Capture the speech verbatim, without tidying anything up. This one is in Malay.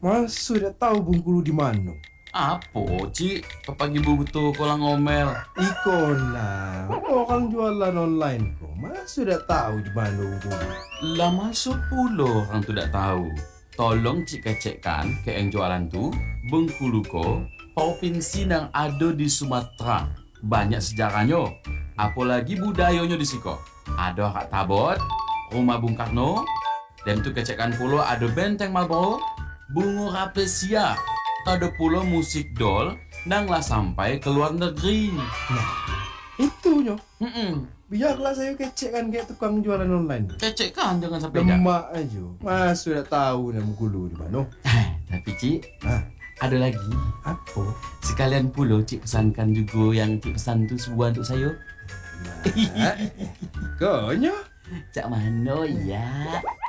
Masa dah tahu Bengkulu di mana? Apa, Cik? Pagi betul kau lang ngomel. Ikon lah. Orang jualan online kok. Masa dah tahu di mana Bengkulu? Lah masuk puluh orang tu tak tahu. Tolong Cik kecekkan ke yang jualan tu, Bengkulu ko, provinsi yang ada di Sumatera. Banyak sejarahnya. Apalagi budayanya di siko. Ada Kak Tabot, Rumah Bung Karno, dan tu kecekkan pula ada Benteng Marlboro, Bunga Rafflesia. Ada pula musik dol nang lah sampai ke luar negeri. Nah, itunya. Hmm, Biarlah saya kecekkan kayak tukang jualan online. kecekkan jangan sampai dah. Lemak aja. Masa dah tahu nama Bengkulu di mana? Tapi Cik, Ah, ada lagi. apa? Sekalian pula Cik pesankan juga yang Cik pesan tu sebuah untuk saya. Nah, Konya? Cak mana ya?